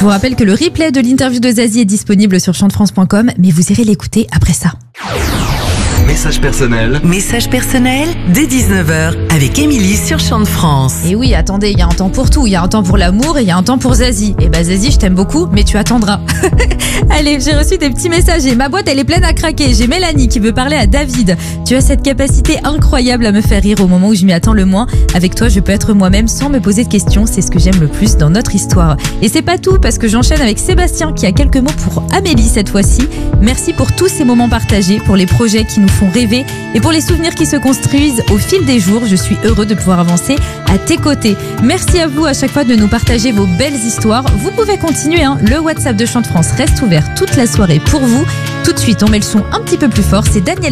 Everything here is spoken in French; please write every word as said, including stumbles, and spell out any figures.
vous rappelle que le replay de l'interview de Zazie est disponible sur chante france point com, mais vous irez l'écouter après ça. Message personnel. Message personnel dès dix-neuf heures avec Émilie sur Chante France. Et oui, attendez, il y a un temps pour tout. Il y a un temps pour l'amour et il y a un temps pour Zazie. Et bah Zazie, je t'aime beaucoup, mais tu attendras. Allez, j'ai reçu des petits messages et ma boîte, elle est pleine à craquer. J'ai Mélanie qui veut parler à David. Tu as cette capacité incroyable à me faire rire au moment où je m'y attends le moins. Avec toi, je peux être moi-même sans me poser de questions. C'est ce que j'aime le plus dans notre histoire. Et c'est pas tout, parce que j'enchaîne avec Sébastien qui a quelques mots pour Amélie cette fois-ci. Merci pour tous ces moments partagés, pour les projets qui nous font rêver et pour les souvenirs qui se construisent au fil des jours. Je suis heureux de pouvoir avancer à tes côtés. Merci à vous à chaque fois de nous partager vos belles histoires. Vous pouvez continuer, hein. Le WhatsApp de Chante France reste ouvert toute la soirée pour vous. Tout de suite, on met le son un petit peu plus fort. C'est Daniel